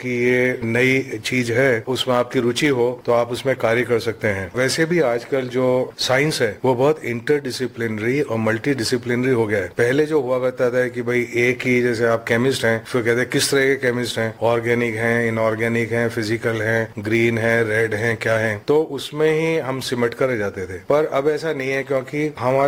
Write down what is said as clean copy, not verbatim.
कि ये नई चीज है, उसमें आपकी रुचि हो तो आप उसमें कार्य कर सकते हैं। वैसे भी आजकल जो साइंस है वो बहुत इंटरडिसिप्लिनरी और मल्टी डिसिप्लिनरी हो गया है। पहले जो हुआ करता था कि भाई एक ही, जैसे आप केमिस्ट हैं, फिर कहते हैं किस तरह के केमिस्ट हैं, ऑर्गेनिक हैं, इनऑर्गेनिक हैं, फिजिकल हैं, ग्रीन है, रेड हैं, क्या है, तो उसमें ही हम सिमट कर रह जाते थे। पर अब ऐसा नहीं है, क्योंकि हमारा